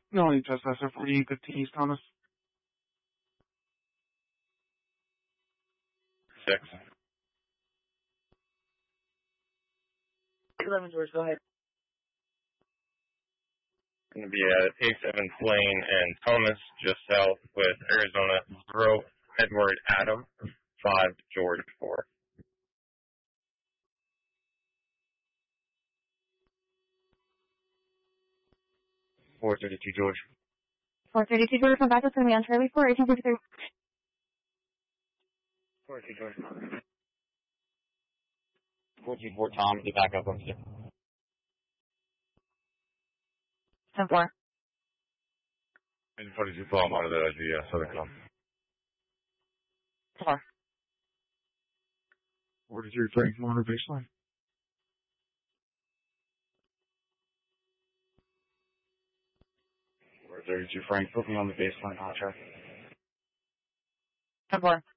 No, you test that 40, good to East Thomas. 6. 11 George, go ahead. Going to be at 87 Plain and Thomas, just south with Arizona 0, Edward Adam, 5 George 4. 432 George. 432 George, come back. It's going to be on Charlie 4, 1853. 432 George. 424 Tom, get back up on 6. 10-4. And 42 Tom out of the Southern Club. 4. 43 Frank, on the baseline. 432 Frank, put me on the baseline hot track. 10-4.